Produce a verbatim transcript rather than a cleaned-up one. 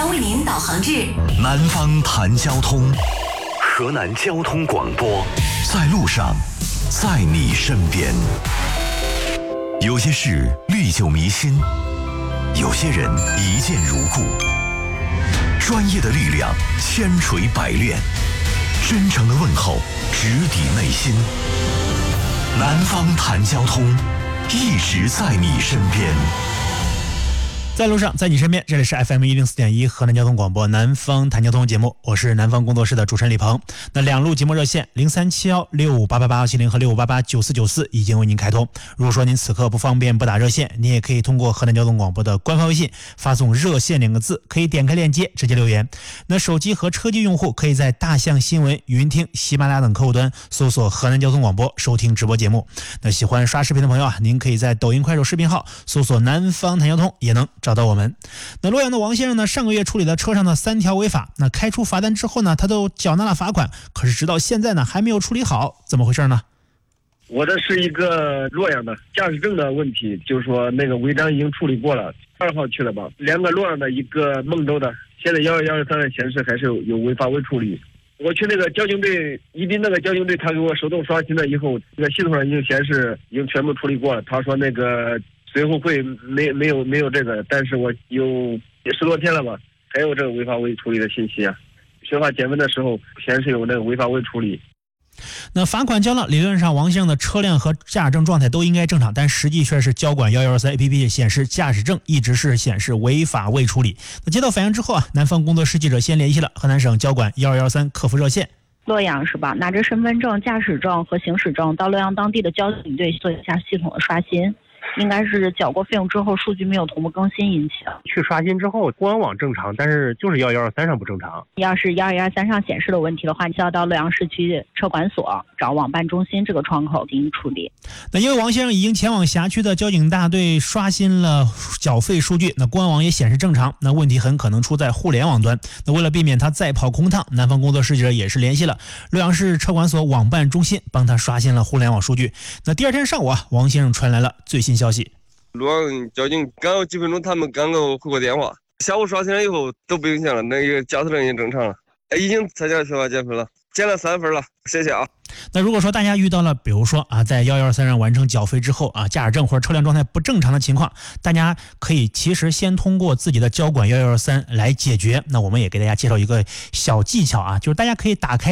将为您导航至南方谈交通，河南交通广播，在路上，在你身边。有些事历久弥新，有些人一见如故。专业的力量千锤百炼，真诚的问候直抵内心。南方谈交通，一直在你身边。 在路上，在你身边，这里是 F M 一零四点一 河南交通广播南方谈交通节目，我是南方工作室的主持人李鹏。那两路节目热线零三七幺六五八八八二七零和六五八八九四九四已经为您开通。如果说您此刻不方便拨打热线，您也可以通过河南交通广播的官方微信发送热线两个字，可以点开链接直接留言。那手机和车机用户可以在大象新闻、云听、喜马拉雅等客户端搜索河南交通广播收听直播节目。那喜欢刷视频的朋友啊，您可以在抖音、快手视频号搜索南方谈交通也能找到我们。那洛阳的王先生呢，上个月处理了车上的三条违法，那开出罚单之后呢，他都缴纳了罚款，可是直到现在呢还没有处理好，怎么回事呢？ 我这是一个洛阳的驾驶证的问题，就是说那个违章已经处理过了，二号去了吧，两个洛阳的，一个孟州的，现在幺幺幺三的显示还是有违法未处理。我去那个交警队，宜宾那个交警队，他给我手动刷新了以后，这个系统上已经显示已经全部处理过了。他说那个随后会没没有没有这个，但是我有十多天了吧，还有这个违法未处理的信息啊。学法检问的时候显示有那个违法未处理。 那罚款交了，理论上王先生的车辆和驾驶证状态都应该正常，但实际却是交管一一二三 A P P 显示驾驶证一直是显示违法未处理。那接到反映之后啊，南方工作室记者先联系了河南省交管一二一三客服热线。 洛阳是吧？拿着身份证、驾驶证和行驶证到洛阳当地的交警队做一下系统的刷新。应该是缴过费用之后数据没有同步更新引起的。 去刷新之后官网正常，但是就是一一二三上不正常。 要是一一二三上显示的问题的话，你需要到洛阳市区车管所找网办中心这个窗口进行处理。 那因为王先生已经前往辖区的交警大队刷新了缴费数据，那官网也显示正常，那问题很可能出在互联网端。那为了避免他再跑空趟，南方工作室记者也是联系了洛阳市车管所网办中心，帮他刷新了互联网数据。那第二天上午啊，王先生传来了最新消息。 洛阳交警刚有几分钟，他们刚给我回过电话，下午刷新了以后都不影响了，那个驾驶证也正常了，已经参加学法减分了，减了三分了，谢谢啊。 那如果说大家遇到了比如说啊，在一一二三上完成缴费之后啊，驾驶证或者车辆状态不正常的情况，大家可以其实先通过自己的交管一一二三来解决。那我们也给大家介绍一个小技巧啊，就是大家可以打开